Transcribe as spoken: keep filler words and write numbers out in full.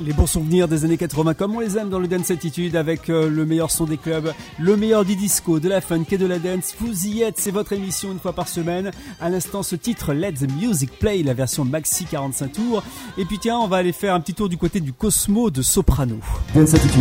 Les bons souvenirs des années quatre-vingts comme on les aime dans le Dance Attitude, avec euh, le meilleur son des clubs, le meilleur du disco, de la funk et de la dance. Vous y êtes, c'est votre émission une fois par semaine. À l'instant, ce titre Let the Music Play, la version maxi quarante-cinq tours. Et puis tiens, on va aller faire un petit tour du côté du Cosmo de Soprano. Dance Attitude.